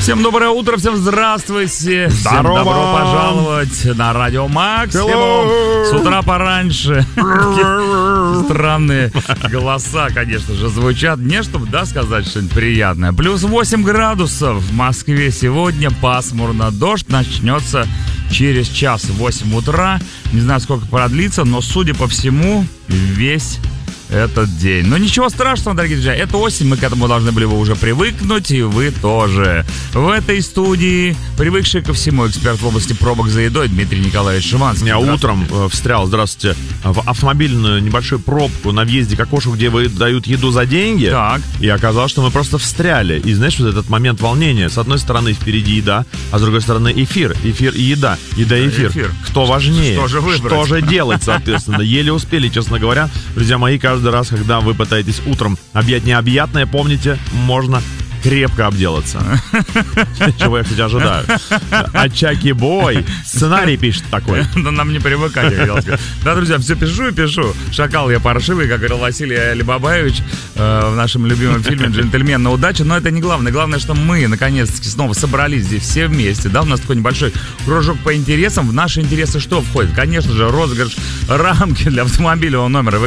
Всем доброе утро, всем здравствуйте. Всем добро пожаловать на Радио Максимум. С утра пораньше. Странные голоса, конечно же, звучат. Не чтобы, да, сказать что-нибудь приятное. Плюс 8 градусов в Москве сегодня. Пасмурно. Дождь начнется через час в 8 утра. Не знаю, сколько продлится, но, судя по всему, весь этот день. Но ничего страшного, дорогие друзья. Это осень, мы к этому должны были бы уже привыкнуть, и вы тоже. В этой студии, привыкший ко всему, эксперт в области пробок за едой Дмитрий Николаевич Шиманский. Я утром встрял, здравствуйте, в автомобильную небольшую пробку на въезде к окошу, где выдают еду за деньги. Так. И оказалось, что мы просто встряли. И знаешь, вот этот момент волнения. С одной стороны впереди еда, а с другой стороны эфир. Эфир и еда. Еда и эфир. Кто важнее? Что же выбрать? Что же делать, соответственно? Еле успели, честно говоря. Друзья мои, каждый раз, когда вы пытаетесь утром объять необъятное, помните, можно крепко обделаться. Чего я, кстати, ожидаю. А Чаки Бой сценарий пишет такой. Да нам не привыкать, я хотел сказать. Да, друзья, все пишу и пишу. Шакал я паршивый, как говорил Василий Алибабаевич в нашем любимом фильме «Джентльмен на удачу». Но это не главное. Главное, что мы, наконец-таки, снова собрались здесь все вместе. Да, у нас такой небольшой кружок по интересам. В наши интересы что входит? Конечно же, розыгрыш рамки для автомобильного номера.